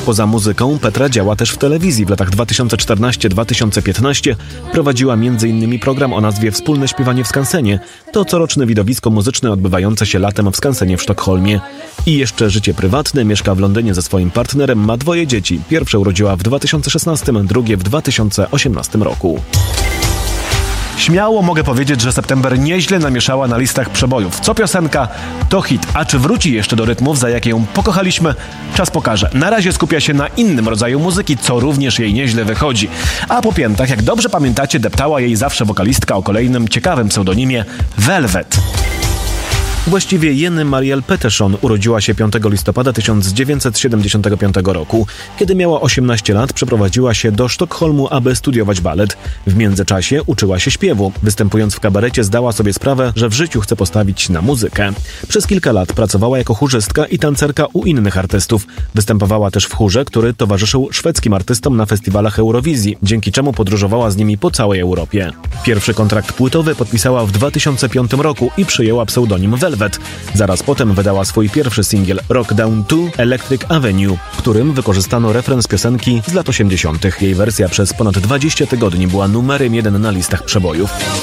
Poza muzyką Petra działa też w telewizji. W latach 2014-2015 prowadziła m.in. program o nazwie Wspólne śpiewanie w skansenie. To coroczne widowisko muzyczne odbywające się latem w skansenie w Sztokholmie. I jeszcze życie prywatne. Mieszka w Londynie ze swoim partnerem, ma 2 dzieci. Pierwsze urodziła w 2016, drugie w 2018 roku. Śmiało mogę powiedzieć, że September nieźle namieszała na listach przebojów. Co piosenka, to hit. A czy wróci jeszcze do rytmów, za jakie ją pokochaliśmy? Czas pokaże. Na razie skupia się na innym rodzaju muzyki, co również jej nieźle wychodzi. A po piętach, jak dobrze pamiętacie, deptała jej zawsze wokalistka o kolejnym ciekawym pseudonimie Velvet. Właściwie Jenny Marielle Peterson urodziła się 5 listopada 1975 roku. Kiedy miała 18 lat, przeprowadziła się do Sztokholmu, aby studiować balet. W międzyczasie uczyła się śpiewu. Występując w kabarecie, zdała sobie sprawę, że w życiu chce postawić na muzykę. Przez kilka lat pracowała jako chórzystka i tancerka u innych artystów. Występowała też w chórze, który towarzyszył szwedzkim artystom na festiwalach Eurowizji, dzięki czemu podróżowała z nimi po całej Europie. Pierwszy kontrakt płytowy podpisała w 2005 roku i przyjęła pseudonim Velvet. Zaraz potem wydała swój pierwszy singiel Rock Down to Electric Avenue, w którym wykorzystano refren z piosenki z lat 80. Jej wersja przez ponad 20 tygodni była numerem 1 na listach przebojów.